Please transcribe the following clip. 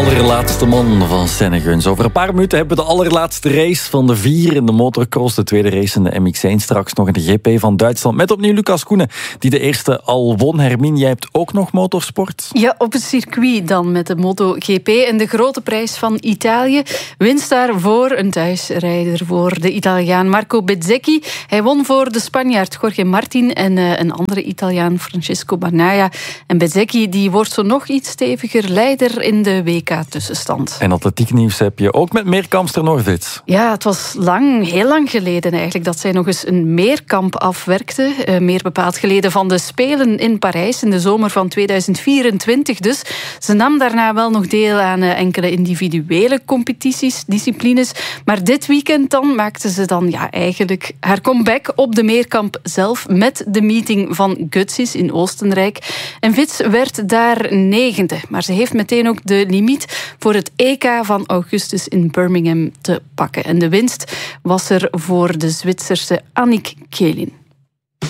allerlaatste man van Senneguns. Over een paar minuten hebben we de allerlaatste race van de 4 in de motocross. De tweede race in de MX1. Straks nog in de GP van Duitsland. Met opnieuw Lucas Koenen, die de eerste al won. Hermine, jij hebt ook nog motorsport? Ja, op het circuit dan met de MotoGP. En de grote prijs van Italië. Winst daarvoor een thuisrijder voor de Italiaan Marco Bezzecchi. Hij won voor de Spanjaard Jorge Martin en een andere Italiaan Francesco Bagnaia. En Bezzecchi die wordt zo nog iets steviger leider in de WK-tussenstand. En atletieknieuws heb je ook met Meerkampster Norwitz. Ja, het was heel lang geleden eigenlijk dat zij nog eens een meerkamp afwerkte. Meer bepaald geleden van de Spelen in Parijs in de zomer van 2024 dus. Ze nam daarna wel nog deel aan enkele individuele competities, disciplines. Maar dit weekend dan maakte ze dan eigenlijk haar comeback op de meerkamp zelf met de meeting van Götzis in Oostenrijk. En Wits werd daar 9e. Maar ze heeft meteen ook de limiet voor het EK van augustus in Birmingham te pakken. En de winst was er voor de Zwitserse Annick Kjelin.